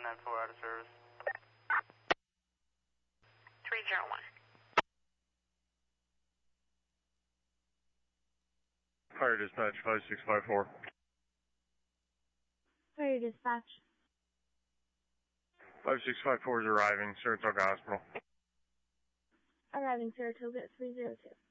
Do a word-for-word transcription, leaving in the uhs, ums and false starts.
nine four out of service. three zero one. Fire dispatch five six five four. Fire dispatch. five six five four is arriving, Saratoga Hospital. Arriving Saratoga at three zero two.